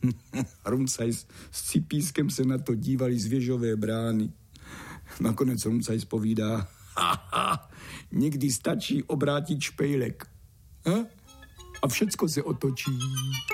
Rumcajs s Cipískem se na to dívali z věžové brány. Nakonec Rumcajs povídá, někdy stačí obrátit špejlek. A všecko se otočí.